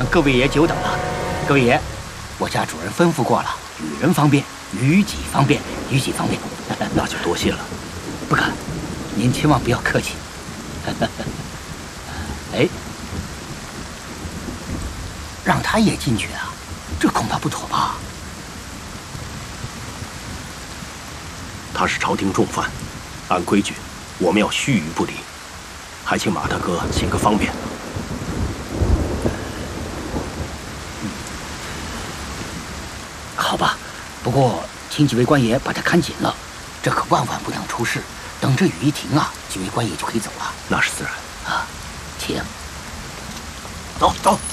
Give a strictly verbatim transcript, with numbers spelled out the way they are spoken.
各位爷久等了。各位爷，我家主人吩咐过了，与人方便，与己方便，与己方便。 那就多谢了。 不敢，您千万不要客气。哎，让他也进去啊，这恐怕不妥吧？ 他是朝廷重犯，按规矩，我们要须臾不离。还请马大哥行个方便。 好吧，不过请几位官爷把他看紧了，这可万万不能出事。等这雨一停啊，几位官爷就可以走了。 那是自然。 啊，请走走。